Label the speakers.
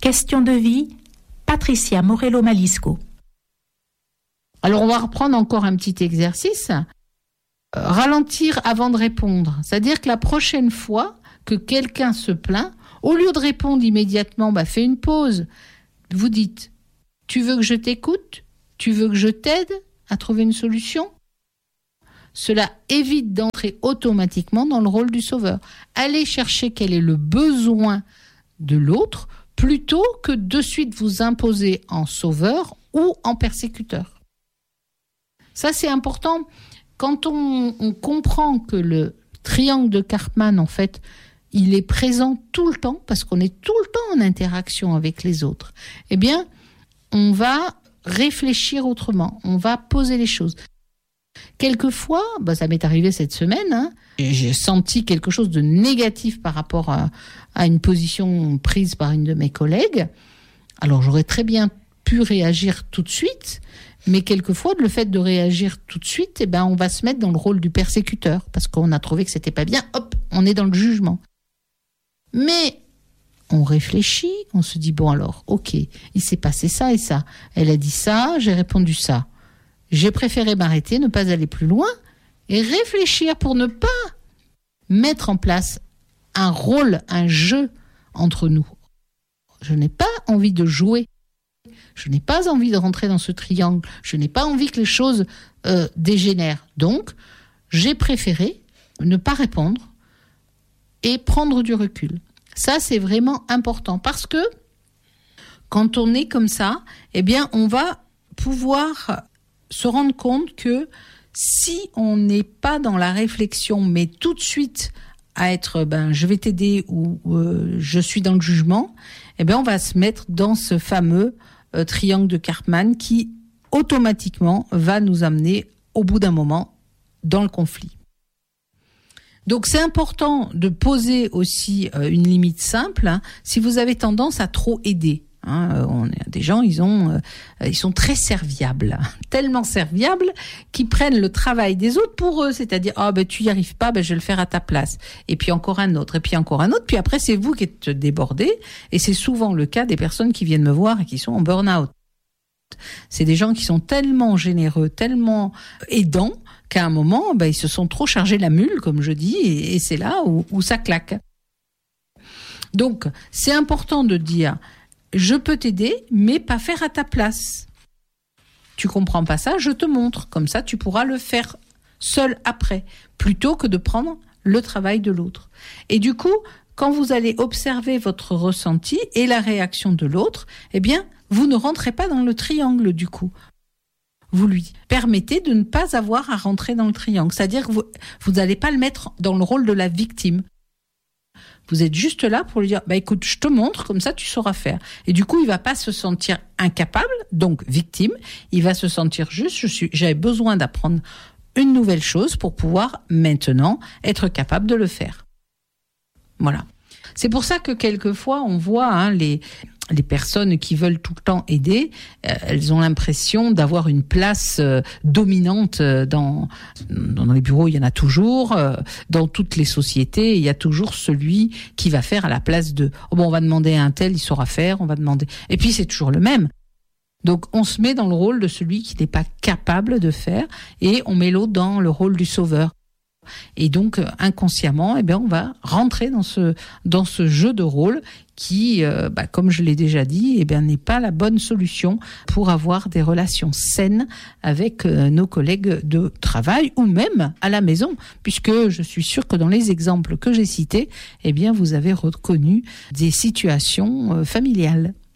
Speaker 1: Question de vie, Patricia Morello-Malisco.
Speaker 2: Alors, on va reprendre encore un petit exercice. Ralentir avant de répondre. C'est-à-dire que la prochaine fois que quelqu'un se plaint, au lieu de répondre immédiatement, fais une pause. Vous dites, tu veux que je t'écoute ? Tu veux que je t'aide à trouver une solution ? Cela évite d'entrer automatiquement dans le rôle du sauveur. Allez chercher quel est le besoin de l'autre plutôt que de suite vous imposer en sauveur ou en persécuteur. Ça, c'est important. Quand on comprend que le triangle de Karpman, en fait, il est présent tout le temps, parce qu'on est tout le temps en interaction avec les autres, eh bien, on va réfléchir autrement, on va poser les choses. Quelquefois, ça m'est arrivé cette semaine, j'ai senti quelque chose de négatif par rapport à une position prise par une de mes collègues. Alors, j'aurais très bien pu réagir tout de suite, mais quelquefois, le fait de réagir tout de suite, on va se mettre dans le rôle du persécuteur, parce qu'on a trouvé que c'était pas bien, hop, on est dans le jugement. Mais on réfléchit, on se dit, bon alors, ok, il s'est passé ça et ça. Elle a dit ça, j'ai répondu ça. J'ai préféré m'arrêter, ne pas aller plus loin et réfléchir pour ne pas mettre en place un rôle, un jeu entre nous. Je n'ai pas envie de jouer. Je n'ai pas envie de rentrer dans ce triangle. Je n'ai pas envie que les choses dégénèrent. Donc, j'ai préféré ne pas répondre et prendre du recul. Ça, c'est vraiment important parce que quand on est comme ça, on va pouvoir se rendre compte que si on n'est pas dans la réflexion, mais tout de suite à être je vais t'aider ou je suis dans le jugement, on va se mettre dans ce fameux triangle de Karpman qui automatiquement va nous amener au bout d'un moment dans le conflit. Donc c'est important de poser aussi une limite simple si vous avez tendance à trop aider. Des gens, ils sont très serviables, tellement serviables qu'ils prennent le travail des autres pour eux, c'est-à-dire tu y arrives pas, je vais le faire à ta place. Et puis encore un autre, et puis encore un autre, puis après c'est vous qui êtes débordés, et c'est souvent le cas des personnes qui viennent me voir et qui sont en burn-out. C'est des gens qui sont tellement généreux, tellement aidants qu'à un moment, ils se sont trop chargés la mule, comme je dis, et c'est là où ça claque. Donc c'est important de dire je peux t'aider, mais pas faire à ta place. Tu comprends pas ça, je te montre. Comme ça, tu pourras le faire seul après, plutôt que de prendre le travail de l'autre. Et du coup, quand vous allez observer votre ressenti et la réaction de l'autre, vous ne rentrez pas dans le triangle du coup. Vous lui permettez de ne pas avoir à rentrer dans le triangle. C'est-à-dire que vous n'allez pas le mettre dans le rôle de la victime. Vous êtes juste là pour lui dire, écoute, je te montre, comme ça tu sauras faire. Et du coup, il va pas se sentir incapable, donc victime. Il va se sentir juste, j'avais besoin d'apprendre une nouvelle chose pour pouvoir maintenant être capable de le faire. Voilà. C'est pour ça que quelquefois, on voit les personnes qui veulent tout le temps aider, elles ont l'impression d'avoir une place dominante dans les bureaux. Il y en a toujours, dans toutes les sociétés, il y a toujours celui qui va faire à la place de on va demander à un tel, il saura faire, on va demander. Et puis c'est toujours le même. Donc on se met dans le rôle de celui qui n'est pas capable de faire et on met l'autre dans le rôle du sauveur. Et donc inconsciemment, on va rentrer dans ce jeu de rôle qui, comme je l'ai déjà dit, n'est pas la bonne solution pour avoir des relations saines avec nos collègues de travail ou même à la maison, puisque je suis sûre que dans les exemples que j'ai cités, vous avez reconnu des situations familiales.